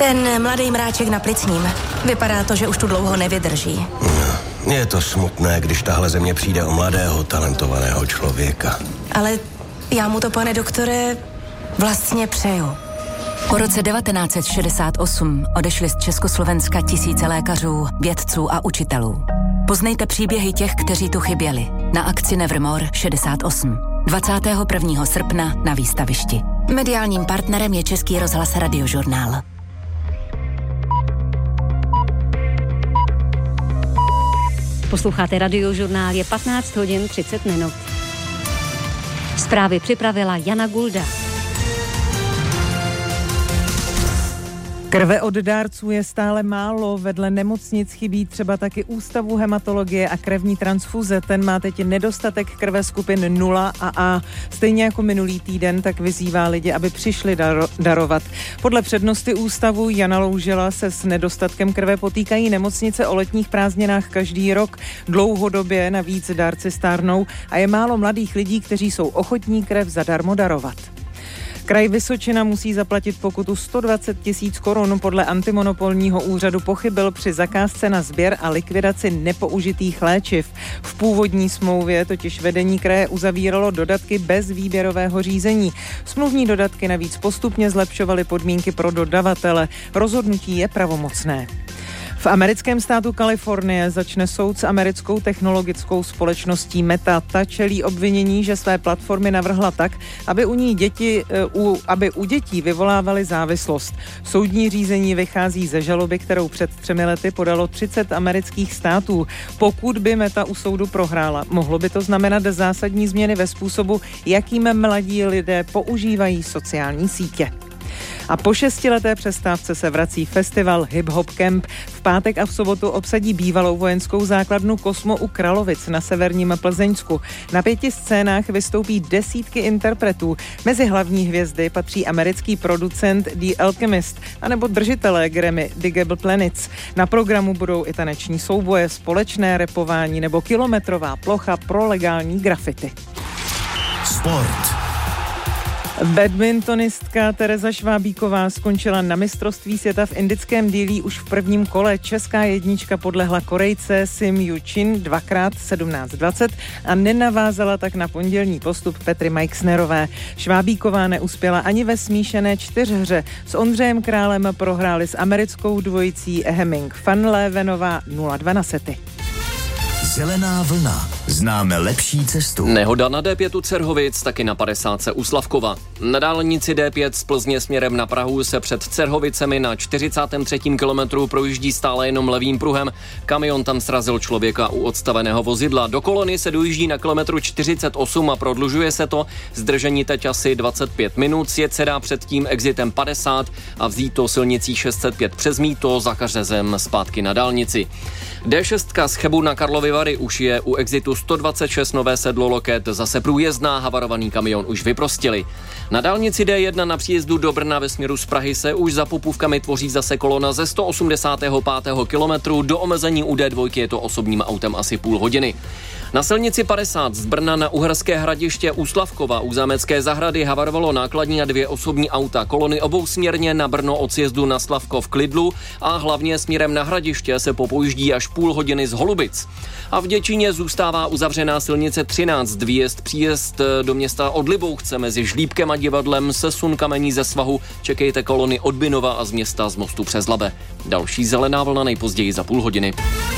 Ten mladý mráček na Plicním. Vypadá to, že už tu dlouho nevydrží. Je to smutné, když tahle země přijde o mladého, talentovaného člověka. Ale já mu to, pane doktore, vlastně přeju. Po roce 1968 odešli z Československa tisíce lékařů, vědců a učitelů. Poznejte příběhy těch, kteří tu chyběli. Na akci Nevermore 68. 21. srpna na výstavišti. Mediálním partnerem je Český rozhlas Radiožurnál. Posloucháte Radiožurnál, je 15 hodin 30 minut. Zprávy připravila Jana Gulda. Krve od dárců je stále málo, vedle nemocnic chybí třeba taky ústavu hematologie a krevní transfuze. Ten má teď nedostatek krve skupin 0 a A. Stejně jako minulý týden, tak vyzývá lidi, aby přišli darovat. Podle přednosty ústavu Jana Loužela se s nedostatkem krve potýkají nemocnice o letních prázdninách každý rok. Dlouhodobě navíc dárci stárnou a je málo mladých lidí, kteří jsou ochotní krev zadarmo darovat. Kraj Vysočina musí zaplatit pokutu 120 000 korun. Podle antimonopolního úřadu pochybil při zakázce na sběr a likvidaci nepoužitých léčiv. V původní smlouvě totiž vedení kraje uzavíralo dodatky bez výběrového řízení. Smluvní dodatky navíc postupně zlepšovaly podmínky pro dodavatele. Rozhodnutí je pravomocné. V americkém státu Kalifornie začne soud s americkou technologickou společností Meta. Ta čelí obvinění, že své platformy navrhla tak, aby u dětí vyvolávaly závislost. Soudní řízení vychází ze žaloby, kterou před 3 lety podalo 30 amerických států. Pokud by Meta u soudu prohrála, mohlo by to znamenat zásadní změny ve způsobu, jakým mladí lidé používají sociální sítě. A po 6leté přestávce se vrací festival Hip Hop Camp. V pátek a v sobotu obsadí bývalou vojenskou základnu Kosmo u Kralovic na severním Plzeňsku. Na 5 scénách vystoupí desítky interpretů. Mezi hlavní hvězdy patří americký producent The Alchemist anebo držitelé Grammy Digable Planets. Na programu budou i taneční souboje, společné rapování nebo kilometrová plocha pro legální grafity. Sport. Badmintonistka Tereza Švábíková skončila na mistrovství světa v indickém Dillí už v prvním kole. Česká jednička podlehla Korejce Sim Yu-chin 2x 17-20 a nenavázala tak na pondělní postup Petry Majksnerové. Švábíková neuspěla ani ve smíšené 4hře. S Ondřejem Králem prohráli s americkou dvojicí Hemming van Leeuwenová 0-2 na sety. Zelená vlna. Známe lepší cestu. Nehoda na D5 u Cerhovic, taky na 50 u Slavkova. Na dálnici D5 z Plzně směrem na Prahu se před Cerhovicemi na 43. kilometru projíždí stále jenom levým pruhem. Kamion tam srazil člověka u odstaveného vozidla. Do kolony se dojíždí na kilometru 48 a prodlužuje se to. Zdržení teď asi 25 minut. Sjet se dá před tím exitem 50 a vzít to silnicí 605 přes Mýto za Kařezem zpátky na dálnici. D6 z Chebu na Karlovy Vary už je u exitu 126 Nové Sedlo Loket zase průjezdná, havarovaný kamion už vyprostili. Na dálnici D1 na příjezdu do Brna ve směru z Prahy se už za Popůvkami tvoří zase kolona ze 185. kilometru, do omezení u D2 je to osobním autem asi půl hodiny. Na silnici 50 z Brna na Uherské Hradiště u Slavkova u Zámecké zahrady havarovalo nákladní a 2 osobní auta. Kolony obousměrně na Brno od sjezdu na Slavkov k Lidlu a hlavně směrem na Hradiště se popojíždí až půl hodiny z Holubic. A v Děčíně zůstává uzavřená silnice 13, příjezd do města od Libouchce mezi Žlíbkem a Divadlem, sesun kamení ze svahu, čekejte kolony od Binova a z města z Mostu přes Labe. Další zelená vlna nejpozději za půl hodiny.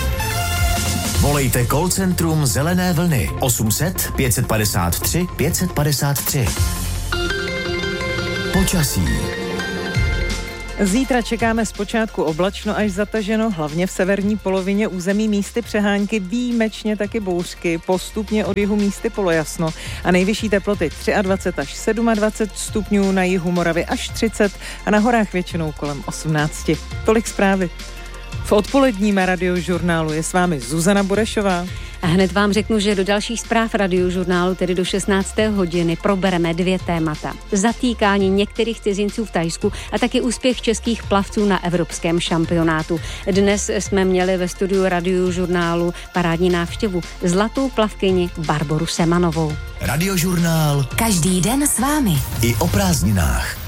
Volejte call centrum Zelené vlny 800 553 553. Počasí. Zítra čekáme zpočátku oblačno až zataženo, hlavně v severní polovině území místy přehánky, výjimečně taky bouřky, postupně od jihu místy polojasno a nejvyšší teploty 23 až 27 stupňů, na jihu Moravy až 30 a na horách většinou kolem 18. Tolik zprávy. V odpoledním Radiožurnálu je s vámi Zuzana Burešová. A hned vám řeknu, že do dalších zpráv Radiožurnálu, tedy do 16. hodiny, probereme 2 témata. Zatýkání některých cizinců v Thajsku a taky úspěch českých plavců na evropském šampionátu. Dnes jsme měli ve studiu Radiožurnálu parádní návštěvu zlatou plavkyni Barboru Semanovou. Radiožurnál. Každý den s vámi. I o prázdninách.